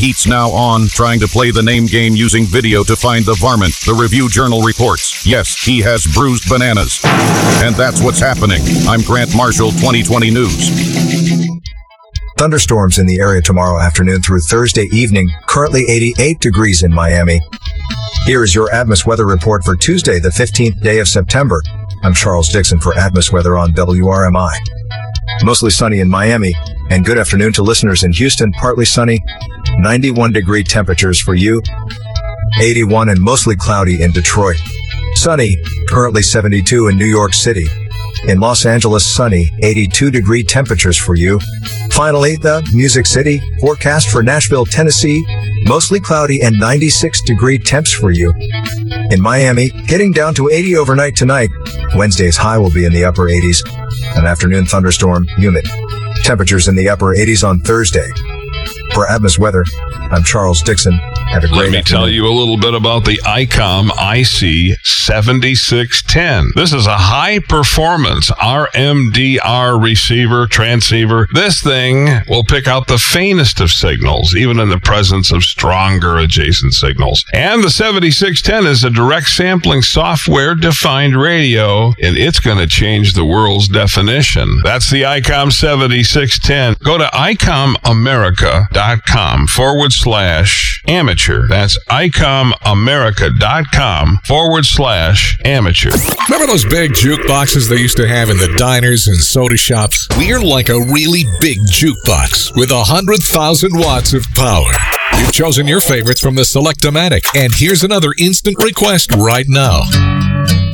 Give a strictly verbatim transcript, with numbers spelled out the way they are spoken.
Heat's now on, trying to play the name game using video to find the varmint. The Review Journal reports, yes, he has bruised bananas. And that's what's happening. I'm Grant Marshall, twenty twenty News. Thunderstorms in the area tomorrow afternoon through Thursday evening, currently eighty-eight degrees in Miami. Here is your Atmos weather report for Tuesday, the fifteenth day of September. I'm Charles Dixon for Atmos Weather on W R M I. Mostly sunny in Miami, and good afternoon to listeners in Houston, partly sunny, ninety-one degree temperatures for you, eighty-one and mostly cloudy in Detroit. Sunny, currently seventy-two in New York City. In Los Angeles, sunny, eighty-two degree temperatures for you. Finally, the Music City forecast for Nashville, Tennessee, mostly cloudy and ninety-six degree temps for you. In Miami, getting down to eighty overnight tonight. Wednesday's high will be in the upper eighties. An afternoon thunderstorm, humid. Temperatures in the upper eighties on Thursday. For Atmos Weather, I'm Charles Dixon. Have a great Let me afternoon. tell you a little bit about the ICOM I C seventy-six ten. This is a high-performance R M D R receiver, transceiver. This thing will pick out the faintest of signals, even in the presence of stronger adjacent signals. And the seventy-six ten is a direct sampling software-defined radio, and it's going to change the world's definition. That's the ICOM seventy-six ten. Go to icomamerica.com forward slash amateur. That's icomamerica.com forward slash amateur. Remember those big jukeboxes they used to have in the diners and soda shops? We're like a really big jukebox with one hundred thousand watts of power. You've chosen your favorites from the Select-O-Matic, and here's another instant request right now.